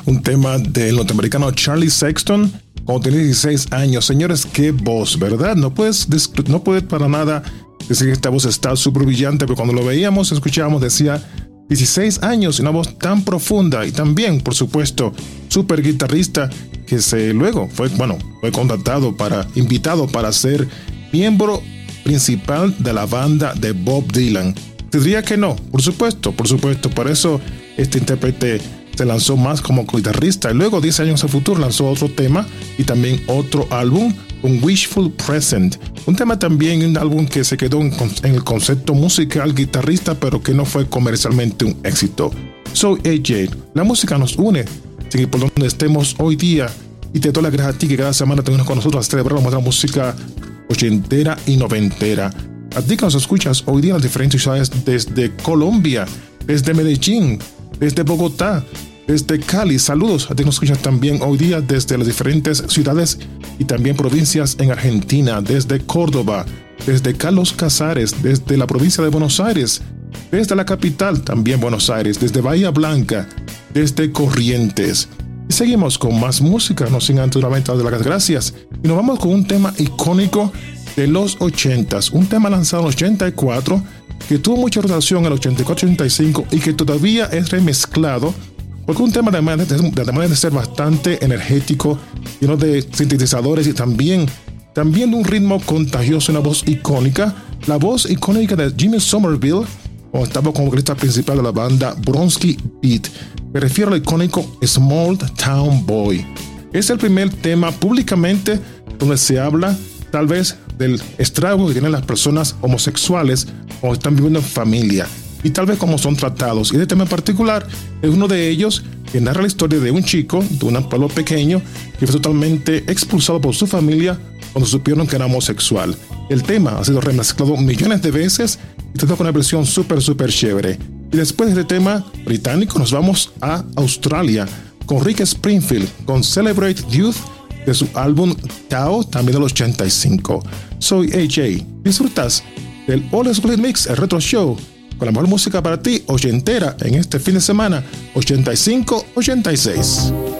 un tema del norteamericano Charlie Sexton cuando tenía 16 años. Señores, qué voz, ¿verdad? No puedes para nada decir que esta voz está súper brillante, pero cuando lo veíamos, escuchábamos, decía 16 años y una voz tan profunda. Y también, por supuesto, súper guitarrista que luego fue invitado para ser miembro principal de la banda de Bob Dylan. Te diría que no, por supuesto. Por eso este intérprete se lanzó más como guitarrista y luego 10 años al futuro lanzó otro tema y también otro álbum, un Wishful Present, un tema también, un álbum que se quedó en el concepto musical guitarrista, pero que no fue comercialmente un éxito. Soy AJ, la música nos une, sin por donde estemos hoy día, y te doy las gracias a ti que cada semana te unes con nosotros a celebrar nuestra música ochentera y noventera. A ti que nos escuchas hoy día en las diferentes ciudades, desde Colombia, desde Medellín, desde Bogotá, desde Cali. Saludos a ti que nos escuchas también hoy día desde las diferentes ciudades y también provincias en Argentina, desde Córdoba, desde Carlos Casares, desde la provincia de Buenos Aires, desde la capital también Buenos Aires, desde Bahía Blanca, desde Corrientes. Y seguimos con más música, no sin antes nuevamente dar las gracias. Y nos vamos con un tema icónico de los 80s, un tema lanzado en el 84, que tuvo mucha rotación en el 84-85 y que todavía es remezclado, porque un tema además de ser bastante energético, lleno de sintetizadores y también de un ritmo contagioso, una voz icónica, la voz icónica de Jimmy Somerville, cuando estaba como vocalista principal de la banda Bronski Beat. Me refiero al icónico Small Town Boy. Es el primer tema públicamente donde se habla tal vez del estrago que tienen las personas homosexuales cuando están viviendo en familia y tal vez cómo son tratados. Y este tema en particular es uno de ellos que narra la historia de un chico de un pueblo pequeño que fue totalmente expulsado por su familia cuando supieron que era homosexual. El tema ha sido remezclado millones de veces y trata con una versión súper chévere. Y después de este tema británico nos vamos a Australia con Rick Springfield con Celebrate Youth de su álbum Tao, también del 85. Soy AJ. Disfrutas del All School Mix, el Retro Show, con la mejor música para ti ochentera en este fin de semana 85-86.